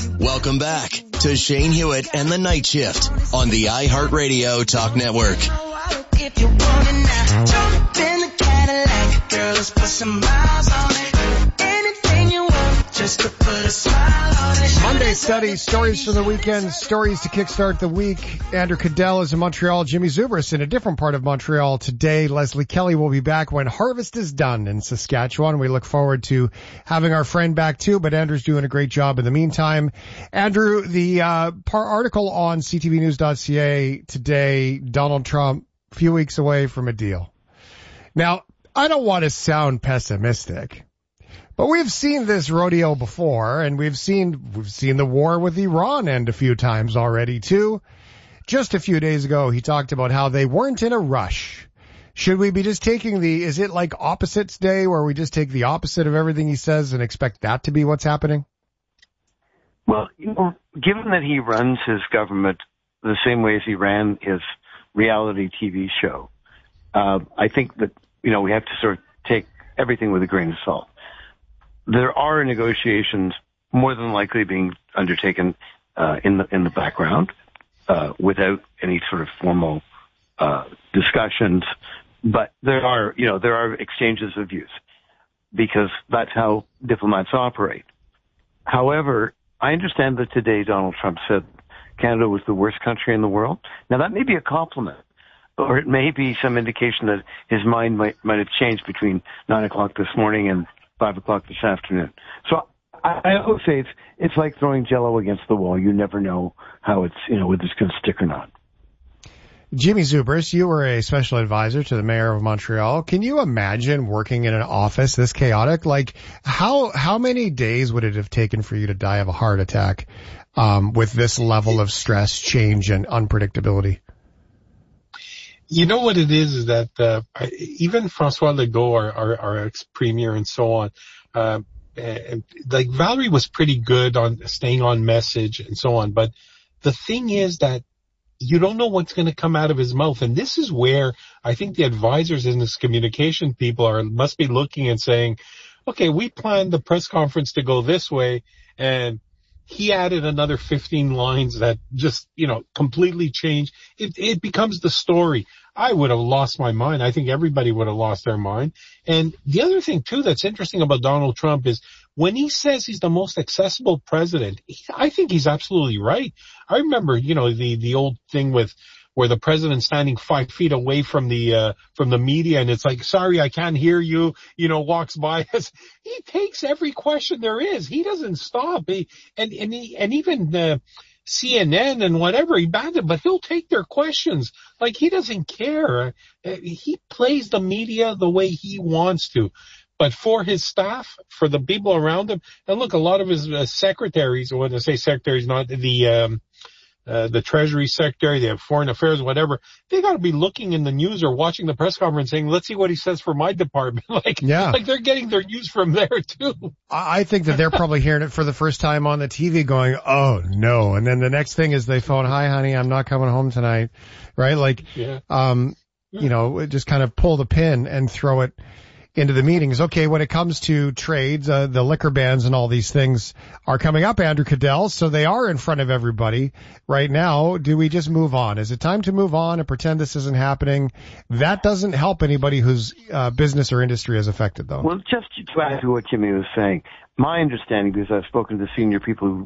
Welcome back to Shane Hewitt and the Night Shift on the iHeartRadio Talk Network. If you want it now, jump in the Cadillac. Girl, let's put some miles on it. Anything you want, just to put a smile on it. Monday study, stories from the weekend, stories to kickstart the week. Andrew Cadell is in Montreal. Jimmy Zubris in a different part of Montreal today. Leslie Kelly will be back when harvest is done in Saskatchewan. We look forward to having our friend back too, but Andrew's doing a great job in the meantime. Andrew, the article on ctvnews.ca today, Donald Trump, few weeks away from a deal. Now, I don't want to sound pessimistic, but we've seen this rodeo before, and we've seen the war with Iran end a few times already too. Just a few days ago, he talked about how they weren't in a rush. Should we be just taking is it like opposites day where we just take the opposite of everything he says and expect that to be what's happening? Well, given that he runs his government the same way as he ran his reality TV show, I think that, we have to sort of take everything with a grain of salt. There are negotiations more than likely being undertaken in the background without any sort of formal discussions, but there are exchanges of views because that's how diplomats operate. However, I understand that today Donald Trump said Canada was the worst country in the world. Now, that may be a compliment, or it may be some indication that his mind might have changed between 9 o'clock this morning and 5 o'clock this afternoon. So I would say it's like throwing Jell-O against the wall. You never know how it's, whether it's going to stick or not. Jimmy Zubris, you were a special advisor to the mayor of Montreal. Can you imagine working in an office this chaotic? Like, how many days would it have taken for you to die of a heart attack with this level of stress, change, and unpredictability? You know what it is that even François Legault, our ex-premier and so on, like Valerie was pretty good on staying on message and so on. But the thing is that you don't know what's going to come out of his mouth. And this is where I think the advisors in this communication people must be looking and saying, okay, we planned the press conference to go this way, and he added another 15 lines that just, completely changed. It becomes the story. I would have lost my mind. I think everybody would have lost their mind. And the other thing, too, that's interesting about Donald Trump is when he says he's the most accessible president, I think he's absolutely right. I remember, the old thing where the president's standing 5 feet away from the media, and it's like, sorry, I can't hear you, walks by us. He takes every question there is. He doesn't stop. And even CNN and whatever, he banned it, but he'll take their questions. Like, he doesn't care. He plays the media the way he wants to. But for his staff, for the people around him, and look, a lot of his secretaries, when I say secretaries, not the Treasury Secretary, they have Foreign Affairs, whatever, they got to be looking in the news or watching the press conference saying, let's see what he says for my department. Like they're getting their news from there too. I think that they're probably hearing it for the first time on the TV going, oh no. And then the next thing is they phone, hi honey, I'm not coming home tonight. Right? Like, just kind of pull the pin and throw it into the meetings. Okay, when it comes to trades, the liquor bans and all these things are coming up, Andrew Cadell, so they are in front of everybody right now. Do we just move on? Is it time to move on and pretend this isn't happening? That doesn't help anybody whose business or industry is affected, though. Well, just to add to what Jimmy was saying, my understanding, because I've spoken to senior people who